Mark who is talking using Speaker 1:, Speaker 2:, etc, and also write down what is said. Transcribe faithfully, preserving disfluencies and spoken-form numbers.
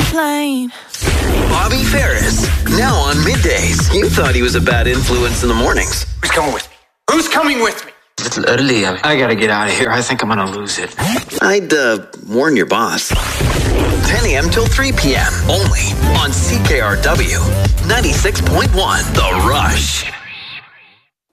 Speaker 1: plane.
Speaker 2: Bobby Ferris, now on middays. You thought he was a bad influence in the mornings.
Speaker 3: Who's coming with me? Who's coming with me?
Speaker 4: It's a little early. I gotta get out of here. I think I'm gonna lose it.
Speaker 2: I'd uh, warn your boss. ten a.m. till three p.m. only on C K R W ninety-six point one The Rush.